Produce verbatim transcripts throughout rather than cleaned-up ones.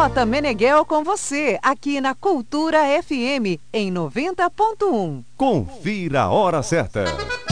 J. Meneghel com você, aqui na Cultura F M, em noventa ponto um. Confira a hora certa.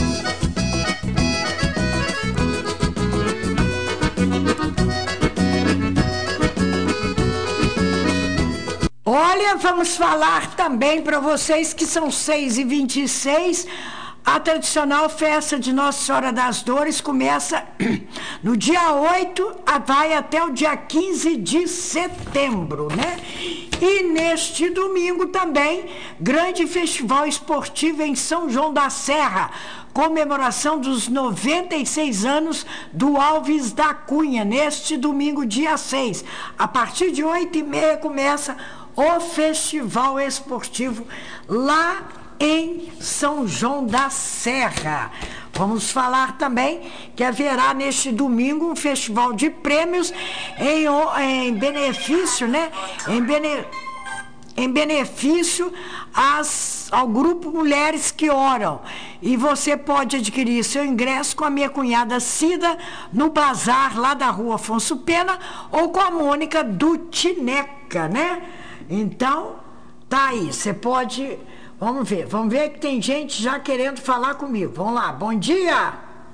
Olha, vamos falar também para vocês que são seis e vinte e seis. A tradicional festa de Nossa Senhora das Dores começa no dia oito, vai até o dia quinze de setembro, né? E neste domingo também, grande festival esportivo em São João da Serra, comemoração dos noventa e seis anos do Alves da Cunha, neste domingo, dia seis. A partir de oito e meia começa o festival esportivo lá em São João da Serra. Vamos falar também que haverá neste domingo um festival de prêmios em, em benefício, né? Em, bene, em benefício às, ao grupo Mulheres que Oram. E você pode adquirir seu ingresso com a minha cunhada Cida no bazar lá da rua Afonso Pena ou com a Mônica do Tineca, né? Então, tá aí, você pode... Vamos ver, vamos ver que tem gente já querendo falar comigo. Vamos lá, bom dia!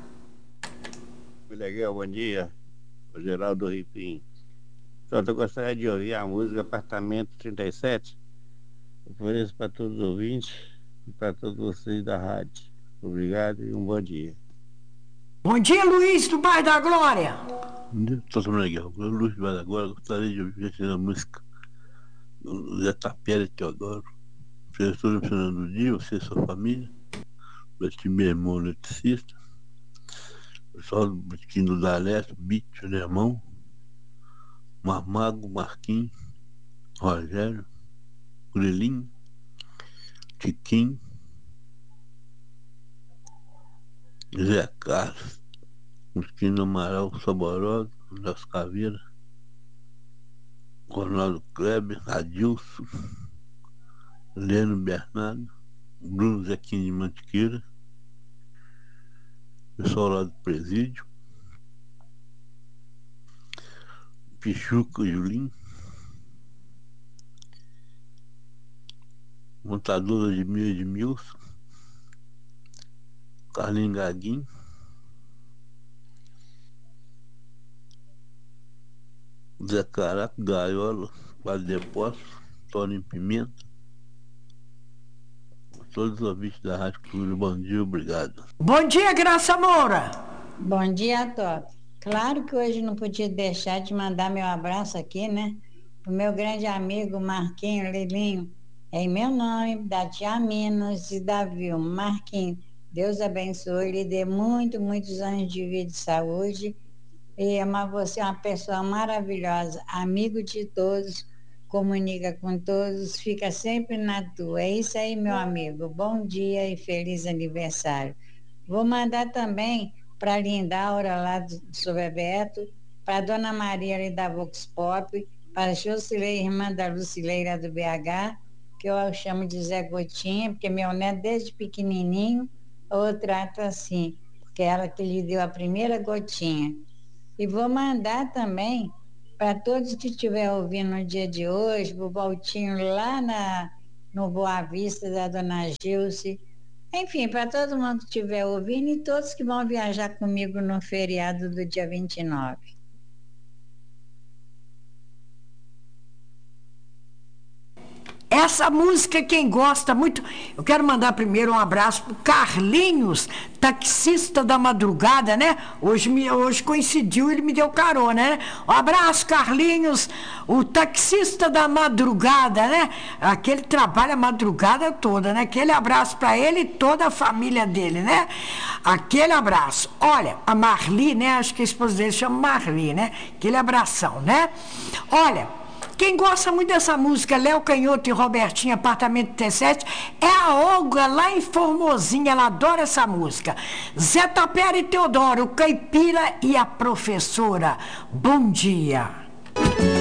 Legal, bom dia. O Geraldo Ripim. Só eu gostaria de ouvir a música Apartamento trinta e sete. Eu ofereço para todos os ouvintes e para todos vocês da rádio. Obrigado e um bom dia. Bom dia, Luiz, do Bairro da Glória. Bom dia, todo mundo legal. Eu, Luiz do Bairro da Glória, gostaria de ouvir a música Zé Tapera Teodoro. Professor Fernando Dia, você e sua família, aqui meu irmão eletricista, pessoal do Botiquim da Leste, Bito, Lemão, Marmago, Marquinhos, Rogério, Grilinho, Tiquinho, Zé Carlos, Botiquim Amaral, Saboroso, das Caveiras, Ronaldo Kleber, Adilson, Leno Bernardo, Bruno Zequinho de Mantiqueira, pessoal lá do presídio, Pichuca Julinho, montadora de Mil de Milson, Carlinhos Gaguinho, Zé Caraca, Gaiola, Vale de Poço, Tony Pimenta, todos os ouvintes da Rádio Cultura, bom dia, obrigado. Bom dia, Graça Moura. Bom dia, Top. Claro que hoje não podia deixar de mandar meu abraço aqui, né? Pro meu grande amigo Marquinho Lilinho, em meu nome, da tia Minas e da Vilma. Marquinho, Deus abençoe, lhe dê muito, muitos anos de vida e saúde. E amar você é uma pessoa maravilhosa, amigo de todos, comunica com todos, fica sempre na tua. É isso aí, meu amigo. Bom dia e feliz aniversário. Vou mandar também para a Lindaura, lá do São Bebeto, para a Dona Maria, ali da Vox Pop, para a Jocilei, irmã da Lucileira do B H, que eu chamo de Zé Gotinha, porque meu neto, desde pequenininho, eu trato assim, que é ela que lhe deu a primeira gotinha. E vou mandar também para todos que estiverem ouvindo no dia de hoje, o Valtinho lá na, no Boa Vista da Dona Gilce, enfim, para todo mundo que estiver ouvindo e todos que vão viajar comigo no feriado do dia vinte e nove. Essa música, quem gosta muito, eu quero mandar primeiro um abraço pro Carlinhos, taxista da madrugada, né? Hoje, me, hoje coincidiu, ele me deu carona, né? Um abraço, Carlinhos, o taxista da madrugada, né? Aquele trabalha a madrugada toda, né? Aquele abraço para ele e toda a família dele, né? Aquele abraço. Olha, a Marli, né? Acho que a esposa dele chama Marli, né? Aquele abração, né? Olha, quem gosta muito dessa música, Léo Canhoto e Robertinho, Apartamento T sete, é a Olga lá em Formosinha, ela adora essa música. Zé Tapera e Teodoro, Caipira e a Professora. Bom dia.